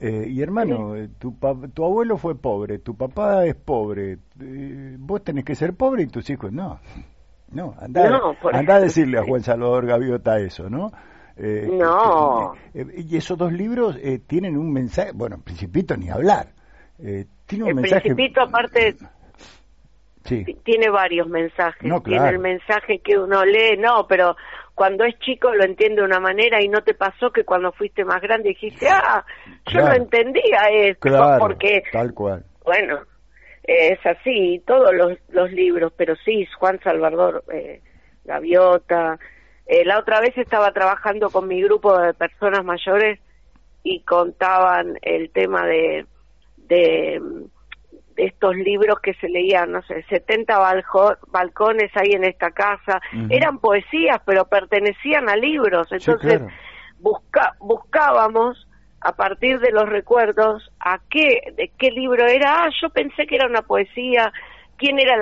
Y hermano, tu abuelo fue pobre, tu papá es pobre, vos tenés que ser pobre y tus hijos no. No, anda a decirle a Juan Salvador Gaviota eso, ¿no? No. Y esos dos libros tienen un mensaje, bueno, Principito ni hablar. Tiene un el mensaje... Principito aparte sí. Tiene varios mensajes. No, claro. Tiene el mensaje que uno lee, no, pero cuando es chico lo entiende de una manera y no te pasó que cuando fuiste más grande dijiste, yo no entendía esto, claro, porque tal cual. Bueno, es así, todos los libros, pero sí, Juan Salvador Gaviota. La otra vez estaba trabajando con mi grupo de personas mayores y contaban el tema de estos libros que se leían, no sé, 70 balcones hay en esta casa. Eran poesías, pero pertenecían a libros. Entonces, sí, claro. buscábamos a partir de los recuerdos de qué libro era. Yo pensé que era una poesía, quién era